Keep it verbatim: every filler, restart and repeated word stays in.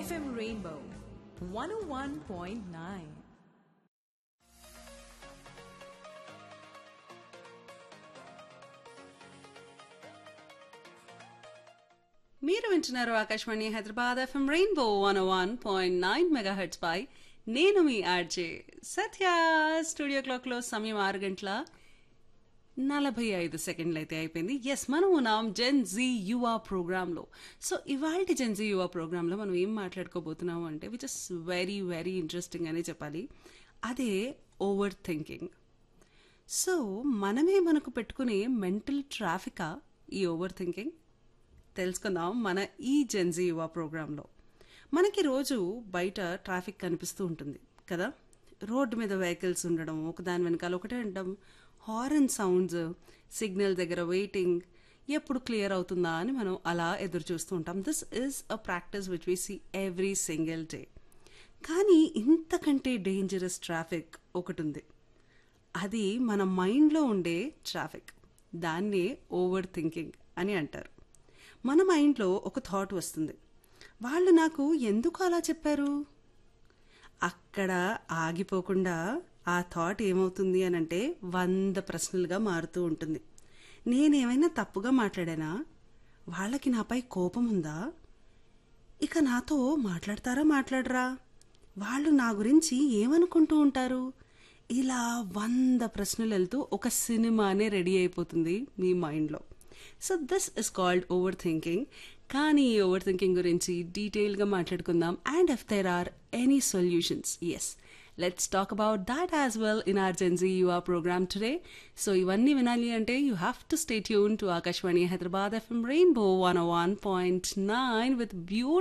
F M Rainbow one oh one point nine. మీరు వింటున్నారు Akashvani Hyderabad FM rainbow one one point nine mega hertz పై నేను మీ RJ సత్య. Studio క్లాక్లో సమయం ఆరు గంటల నలభై ఐదు సెకండ్లు అయితే అయిపోయింది. ఎస్, మనం ఉన్నాం జెన్ జీ యువా ప్రోగ్రాంలో. సో ఇవాళ జెన్ జీ యువా ప్రోగ్రాంలో మనం ఏం మాట్లాడుకోబోతున్నాము అంటే which is very very interesting అనే చెప్పాలి. అదే ఓవర్ థింకింగ్. సో మనమే మనకు పెట్టుకునే మెంటల్ ట్రాఫికా ఈ ఓవర్ థింకింగ్? తెలుసుకుందాం మన ఈ జెన్జీ యువ ప్రోగ్రాంలో. మనకి రోజు బయట ట్రాఫిక్ కనిపిస్తూ ఉంటుంది కదా. రోడ్డు మీద వెహికల్స్ ఉండడం, ఒకదాని వెనకాల ఒకటే ఉండడం, హారన్ సౌండ్స్, సిగ్నల్ దగ్గర వెయిటింగ్, ఎప్పుడు క్లియర్ అవుతుందా అని మనం అలా ఎదురు చూస్తూ ఉంటాం. This is a practice which we see every single day. కానీ ఇంతకంటే డేంజరస్ ట్రాఫిక్ ఒకటి ఉంది. అది మన మైండ్లో ఉండే ట్రాఫిక్. దాన్నే ఓవర్ థింకింగ్ అని అంటారు. మన మైండ్లో ఒక థాట్ వస్తుంది, వాళ్ళు నాకు ఎందుకు అలా చెప్పారు? అక్కడ ఆగిపోకుండా ఆ థాట్ ఏమవుతుంది అని అంటే వంద ప్రశ్నలుగా మారుతూ ఉంటుంది. నేనేమైనా తప్పుగా మాట్లాడానా? వాళ్ళకి నాపై కోపం ఉందా? ఇక నాతో మాట్లాడతారా మాట్లాడరా? వాళ్ళు నా గురించి ఏమనుకుంటూ ఉంటారు? ఇలా వంద ప్రశ్నలు వెళ్తూ ఒక సినిమానే రెడీ అయిపోతుంది మీ మైండ్లో. So this is called over thinking. కానీ ఈ ఓవర్ థింకింగ్ గురించి డీటెయిల్గా మాట్లాడుకుందాం. And if there or any solutions, yes, let's talk about that as well in are Gen Z your programme today. So ఇవన్నీ వినాలి అంటే you have to stay tune to Akashvani Hyderabad FM rainbow one one point nine with beautiful